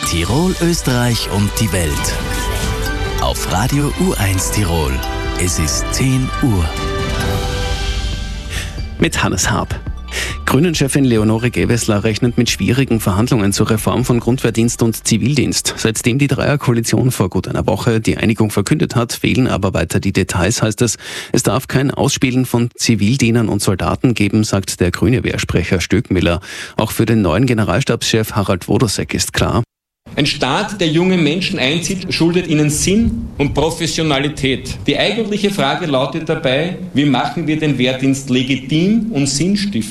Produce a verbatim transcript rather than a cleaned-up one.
Tirol, Österreich und die Welt. Auf Radio U eins Tirol. Es ist zehn Uhr. Mit Hannes Haab. Grünen-Chefin Leonore Gewessler rechnet mit schwierigen Verhandlungen zur Reform von Grundwehrdienst und Zivildienst. Seitdem die Dreierkoalition vor gut einer Woche die Einigung verkündet hat, fehlen aber weiter die Details, heißt es. Es darf kein Ausspielen von Zivildienern und Soldaten geben, sagt der grüne Wehrsprecher Stöckmiller. Auch für den neuen Generalstabschef Harald Wodosek ist klar: Ein Staat, der junge Menschen einzieht, schuldet ihnen Sinn und Professionalität. Die eigentliche Frage lautet dabei: Wie machen wir den Wehrdienst legitim und sinnstiftend?